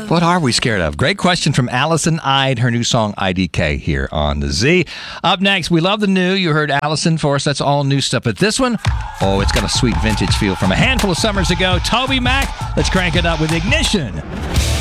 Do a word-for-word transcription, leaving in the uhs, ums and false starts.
What are we scared of? Great question from Allison Ide, her new song I D K here on the Z. Up next, we love the new. You heard Allison for us. That's all new stuff. But this one, oh, it's got a sweet vintage feel from a handful of summers ago. Toby Mac, let's crank it up with Ignition.